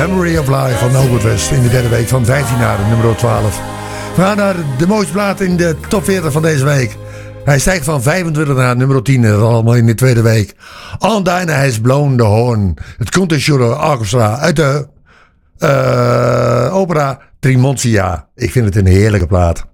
Memory of Life van Albert West in de derde week van 15 naar nummer 12. We gaan naar de mooiste plaat in de top 40 van deze week. Hij stijgt van 25 naar nummer 10. Dat is allemaal in de tweede week. Ondine Has Blown the Horn. Het Concerto Orchestra uit de opera Tremontia. Ik vind het een heerlijke plaat.